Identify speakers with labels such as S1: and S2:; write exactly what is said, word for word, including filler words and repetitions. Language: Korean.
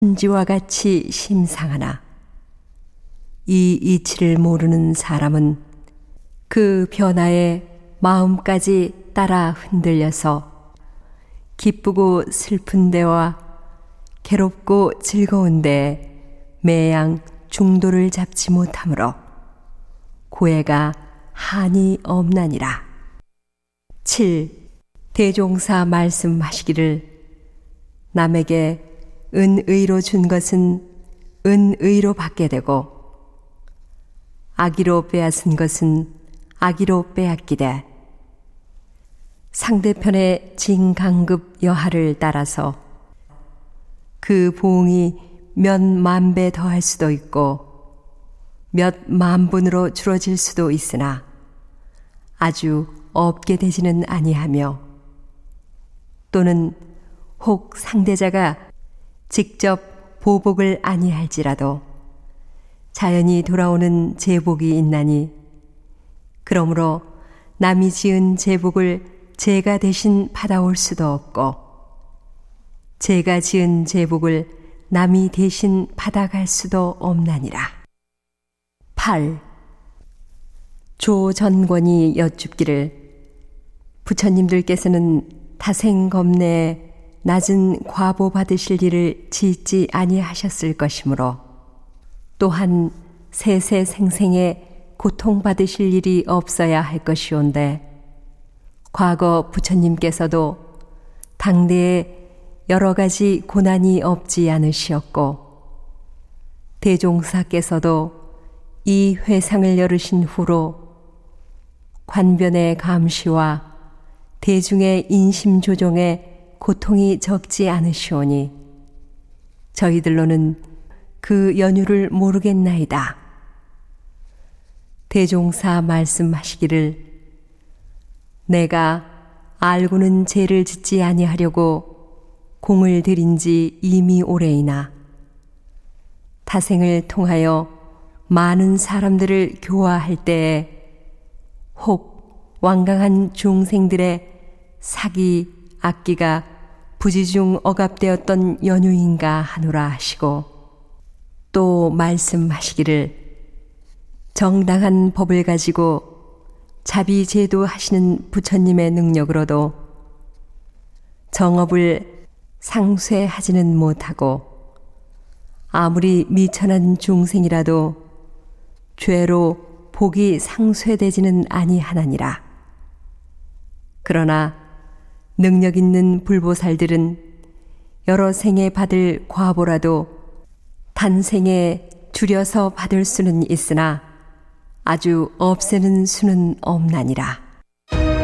S1: 천지와 같이 심상하나 이 이치를 모르는 사람은 그 변화에 마음까지 따라 흔들려서 기쁘고 슬픈 데와 괴롭고 즐거운 데에 매양 중도를 잡지 못하므로 고해가 한이 없나니라. 칠. 대종사 말씀하시기를 남에게 은의로 준 것은 은의로 받게 되고 악의로 빼앗은 것은 악의로 빼앗기되 상대편의 진강급 여하를 따라서 그 보응이 몇 만 배 더할 수도 있고 몇 만분으로 줄어질 수도 있으나 아주 없게 되지는 아니하며 또는 혹 상대자가 직접 보복을 아니할지라도 자연히 돌아오는 제복이 있나니 그러므로 남이 지은 제복을 제가 대신 받아올 수도 없고 제가 지은 제복을 남이 대신 받아갈 수도 없나니라. 팔. 조전권이 여쭙기를 부처님들께서는 타생겁내에 낮은 과보 받으실 일을 짓지 아니하셨을 것이므로 또한 세세생생에 고통받으실 일이 없어야 할 것이온데 과거 부처님께서도 당대에 여러 가지 고난이 없지 않으시었고 대종사께서도 이 회상을 열으신 후로 관변의 감시와 대중의 인심 조종에 고통이 적지 않으시오니 저희들로는 그 연유를 모르겠나이다. 대종사 말씀하시기를 내가 알고는 죄를 짓지 아니하려고 공을 들인 지 이미 오래이나 타생을 통하여 많은 사람들을 교화할 때에 혹 완강한 중생들의 사기, 악기가 부지중 억압되었던 연유인가 하노라 하시고 또 말씀하시기를 정당한 법을 가지고 자비제도 하시는 부처님의 능력으로도 정업을 상쇄하지는 못하고 아무리 미천한 중생이라도 죄로 복이 상쇄되지는 아니하나니라. 그러나 능력 있는 불보살들은 여러 생에 받을 과보라도 단생에 줄여서 받을 수는 있으나 아주 없애는 수는 없나니라.